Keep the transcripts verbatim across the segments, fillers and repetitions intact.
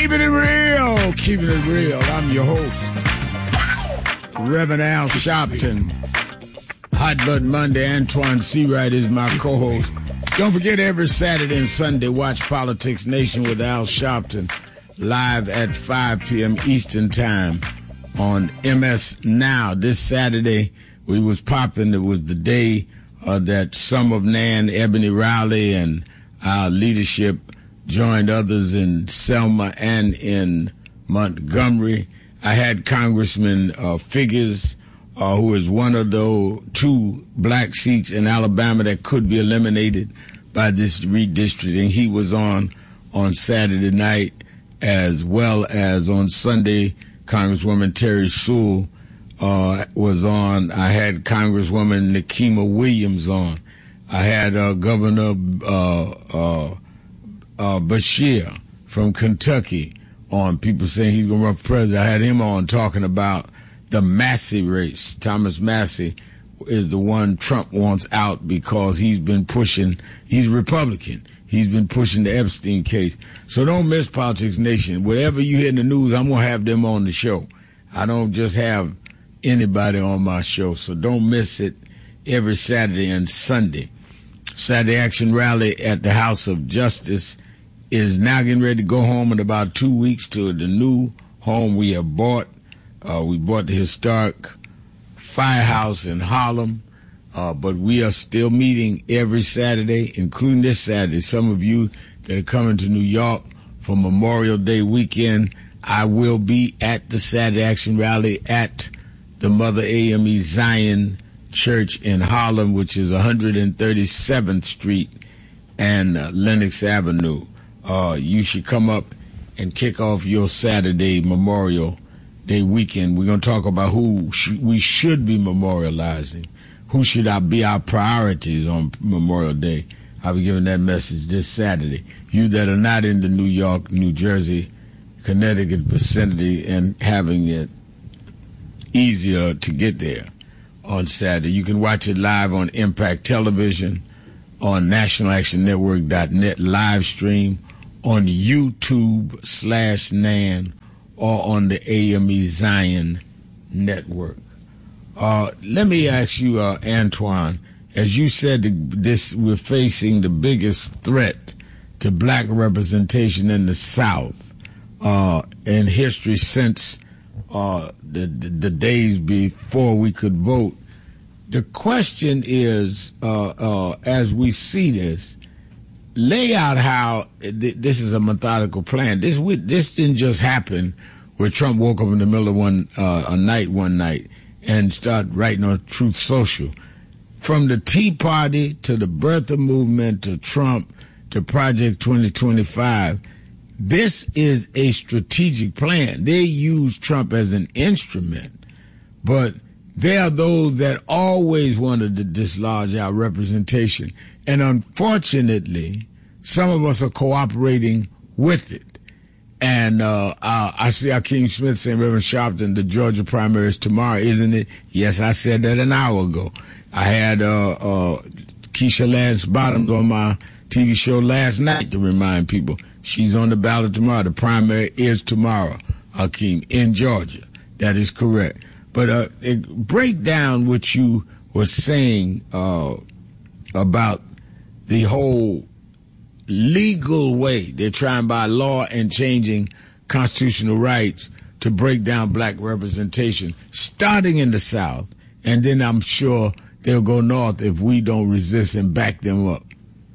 Keeping it real, keeping it real. I'm your host, Reverend Al Sharpton. Hot Blood Monday, Antoine Seawright is my co-host. Don't forget, every Saturday and Sunday, watch Politics Nation with Al Sharpton live at five p.m. Eastern Time on M S Now. This Saturday, we was popping. It was the day uh, that some of Nan, Ebony Rowley, and our leadership joined others in Selma and in Montgomery. I had Congressman uh, Figgers, uh, who is one of the two black seats in Alabama that could be eliminated by this redistricting. He was on on Saturday night, as well as on Sunday. Congresswoman Terry Sewell uh, was on. I had Congresswoman Nikema Williams on. I had uh, Governor uh, uh, uh, Bashir from Kentucky on. People saying he's going to run for president. I had him on talking about the Massey race. Thomas Massey is the one Trump wants out because he's been pushing, he's Republican. He's been pushing the Epstein case. So don't miss Politics Nation. Whatever you hear in the news, I'm going to have them on the show. I don't just have anybody on my show. So don't miss it every Saturday and Sunday. Saturday Action Rally at the House of Justice is now getting ready to go home in about two weeks to the new home we have bought. Uh, we bought the historic Firehouse in Harlem. Uh, but we are still meeting every Saturday, including this Saturday. Some of you that are coming to New York for Memorial Day weekend, I will be at the Saturday Action Rally at the Mother A M E Zion Church in Harlem, which is one hundred thirty-seventh Street and uh, Lenox Avenue. Uh, you should come up and kick off your Saturday Memorial Day weekend. We're going to talk about who sh- we should be memorializing. Who should I be our priorities on Memorial Day? I'll be giving that message this Saturday. You that are not in the New York, New Jersey, Connecticut vicinity and having it easier to get there on Saturday, you can watch it live on Impact Television, on National Action Network dot net live stream, on YouTube slash Nan, or on the A M E Zion Network. Uh, let me ask you, uh, Antoine, as you said, this, we're facing the biggest threat to black representation in the South, uh, in history since, uh, the, the, the days before we could vote. The question is, uh, uh, as we see this, lay out how th- this is a methodical plan. This, this didn't just happen where Trump woke up in the middle of one, uh, a night one night and start writing on Truth Social. From the Tea Party to the birther movement to Trump to Project twenty twenty-five, this is a strategic plan. They use Trump as an instrument, but there are those that always wanted to dislodge our representation. And unfortunately, some of us are cooperating with it. And uh, uh, I see Akeem Smith saying, Reverend Sharpton, the Georgia primary is tomorrow, isn't it? Yes, I said that an hour ago. I had uh, uh, Keisha Lance Bottoms on my T V show last night to remind people she's on the ballot tomorrow. The primary is tomorrow, Akeem, in Georgia. That is correct. But uh, it, break down what you were saying uh, about the whole legal way they're trying by law and changing constitutional rights to break down black representation, starting in the South, and then I'm sure they'll go north if we don't resist and back them up.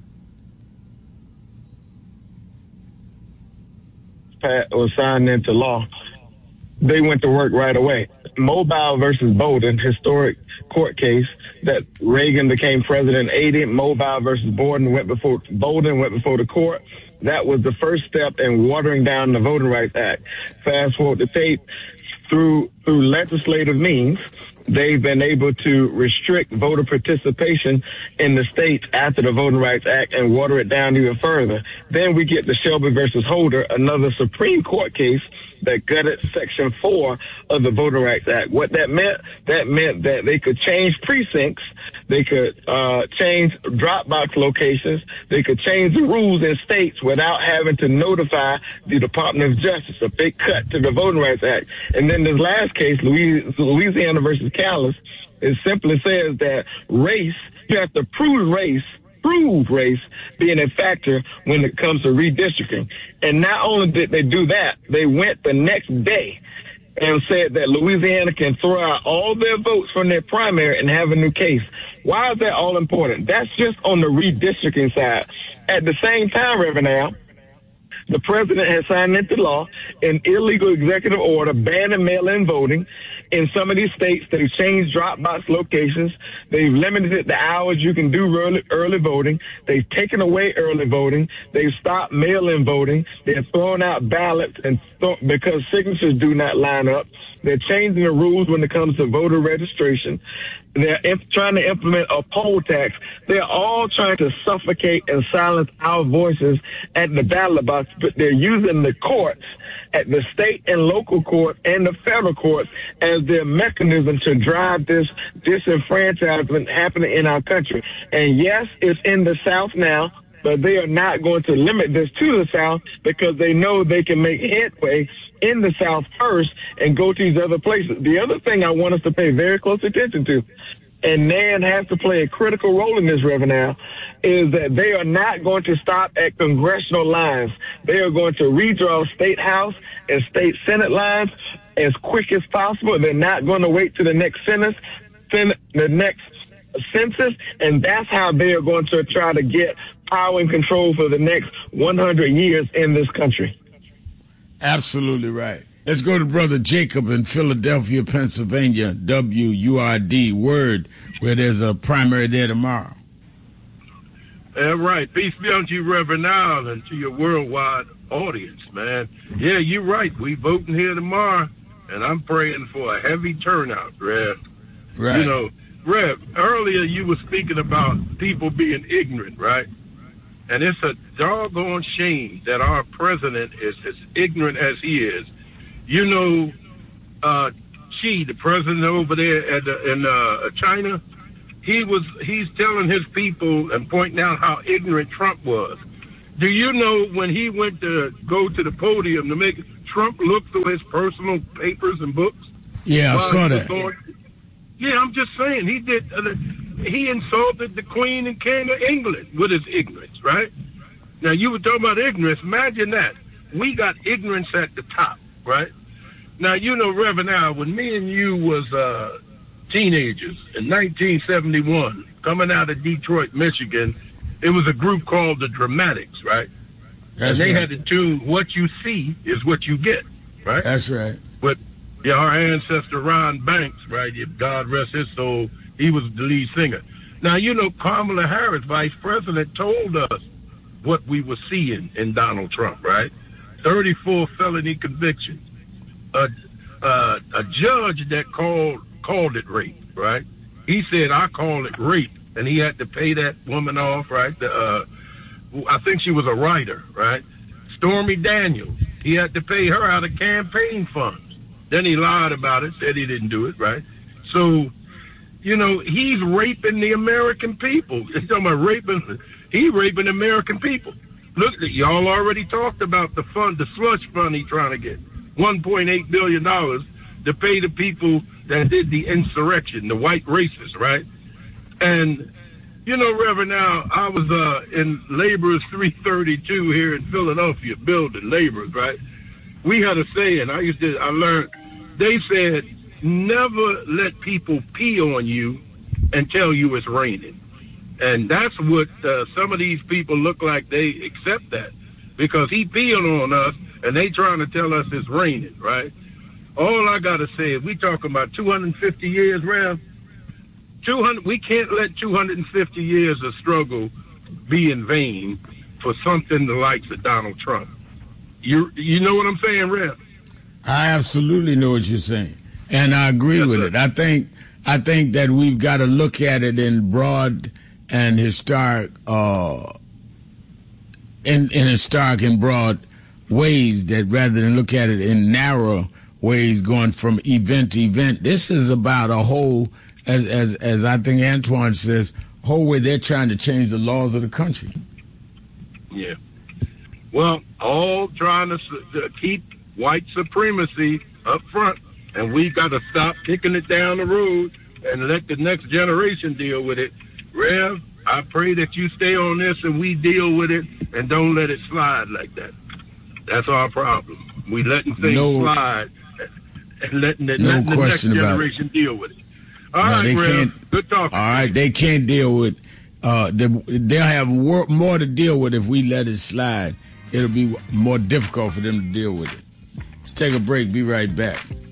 Pat was signed into law. They went to work right away. Mobile versus Bolden, historic court case that Reagan became president in eighty. Mobile versus Bolden went before Bolden went before the court. That was the first step in watering down the Voting Rights Act. Fast forward the tape, through through legislative means, they've been able to restrict voter participation in the states after the Voting Rights Act and water it down even further. Then we get the Shelby versus Holder, another Supreme Court case that gutted Section four of the Voting Rights Act. What that meant, that meant that they could change precincts They could uh, change Dropbox locations. They could change the rules in states without having to notify the Department of Justice. A big cut to the Voting Rights Act. And then this last case, Louisiana versus Callis, it simply says that race, you have to prove race, prove race being a factor when it comes to redistricting. And not only did they do that, they went the next day and said that Louisiana can throw out all their votes from their primary and have a new case. Why is that all important? That's just on the redistricting side. At the same time, Reverend Al, the president has signed into law an illegal executive order banning mail-in voting. In some of these states, they've changed Dropbox locations. They've limited the hours you can do early, early voting. They've taken away early voting. They've stopped mail-in voting. They're throwing out ballots and th- because signatures do not line up. They're changing the rules when it comes to voter registration. They're imp- trying to implement a poll tax. They're all trying to suffocate and silence our voices at the ballot box, but they're using the courts at the state and local court and the federal courts as their mechanism to drive this disenfranchisement happening in our country. And yes, it's in the South now, but they are not going to limit this to the South because they know they can make headway in the South first and go to these other places. The other thing I want us to pay very close attention to, and Nan has to play a critical role in this, Reverend Al, is that they are not going to stop at congressional lines. They are going to redraw state house and state senate lines as quick as possible. They're not going to wait to the next census, the next census, and that's how they are going to try to get power and control for the next one hundred years in this country. Absolutely right. Let's go to Brother Jacob in Philadelphia, Pennsylvania, W U R D, Word, where there's a primary there tomorrow. All right. Peace be unto you, Reverend Al, and to your worldwide audience, man. Yeah, you're right. We voting here tomorrow, and I'm praying for a heavy turnout, Rev. Right. You know, Rev, earlier you were speaking about people being ignorant, right? And it's a doggone shame that our president is as ignorant as he is. You know, uh, Xi, the president over there at the, in uh, China, he was he's telling his people and pointing out how ignorant Trump was. Do you know when he went to go to the podium to make Trump look through his personal papers and books? Yeah, I saw that. Going, yeah, I'm just saying he did. Uh, he insulted the Queen and King of England with his ignorance, right? Now you were talking about ignorance. Imagine that. We got ignorance at the top, right? Now, you know, Reverend Al, when me and you was uh, teenagers in nineteen seventy-one, coming out of Detroit, Michigan, it was a group called the Dramatics, right? That's and they right. had to tune, what you see is what you get, right? That's right. But yeah, our ancestor Ron Banks, right, if God rest his soul, he was the lead singer. Now, you know, Kamala Harris, vice president, told us what we were seeing in Donald Trump, right? thirty-four felony convictions. A, uh, a judge that called called it rape, right? He said, I call it rape, and he had to pay that woman off, right? The, uh, I think she was a writer, right? Stormy Daniels, he had to pay her out of campaign funds. Then he lied about it, said he didn't do it, right? So, you know, he's raping the American people. He's talking about raping, he raping the American people. Look, y'all already talked about the fund, the slush fund he's trying to get. one point eight billion dollars to pay the people that did the insurrection, the white racists, right? And, you know, Reverend, now, I was uh, in Laborers three thirty-two here in Philadelphia, building Laborers, right? We had a saying, I used to, I learned, they said, never let people pee on you and tell you it's raining. And that's what uh, some of these people look like they accept that. Because he peeing on us, and they trying to tell us it's raining, right? All I got to say is we talking about two hundred fifty years, Rev. two hundred, we can't let two hundred fifty years of struggle be in vain for something the likes of Donald Trump. You you know what I'm saying, Rev? I absolutely know what you're saying, and I agree yes, with sir. it. I think I think that we've got to look at it in broad and historic, uh, in in historic and broad ways, that rather than look at it in narrow ways, going from event to event. This is about a whole as as as I think Antoine says, whole way they're trying to change the laws of the country. Yeah. Well, all trying to, to keep white supremacy up front, and we got to stop kicking it down the road and let the next generation deal with it. Rev, I pray that you stay on this and we deal with it and don't let it slide like that. That's our problem. We letting things no, slide and letting the, no letting the next generation it. deal with it. All no, right, they Rev, can't, good talking. All right, they can't deal with uh they, they'll have more, more to deal with if we let it slide. It'll be more difficult for them to deal with it. Let's take a break. Be right back.